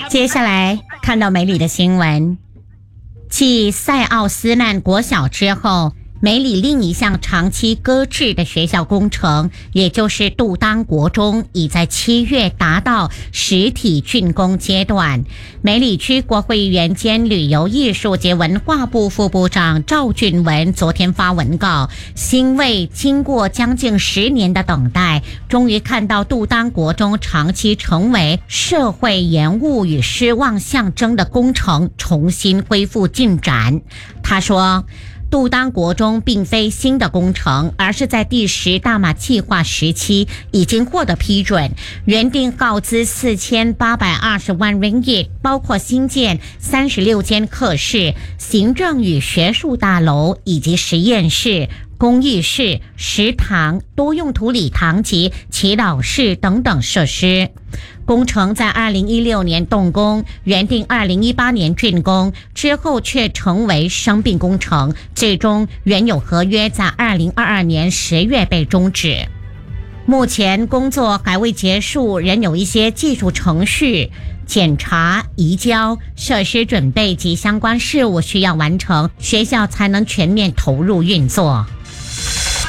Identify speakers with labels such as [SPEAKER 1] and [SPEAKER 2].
[SPEAKER 1] 接下来看到梅里的新闻，继塞奥斯曼国小之后，梅里另一项长期搁置的学校工程，也就是杜当国中，已在7月达到实体竣工阶段。梅里区国会议员兼旅游艺术及文化部副部长赵俊文昨天发文告，欣慰经过将近10年的等待，终于看到杜当国中长期成为社会延误与失望象征的工程重新恢复进展。他说，杜当国中并非新的工程，而是在第10大马计划时期已经获得批准，原定耗资4820万 ringgit， 包括新建36间课室、行政与学术大楼以及实验室、公益室、食堂、多用途礼堂及祈祷室等等设施。工程在2016年动工，原定2018年竣工，之后却成为生病工程，最终原有合约在2022年10月被终止。目前工作还未结束，仍有一些技术程序、检查、移交、设施准备及相关事务需要完成，学校才能全面投入运作。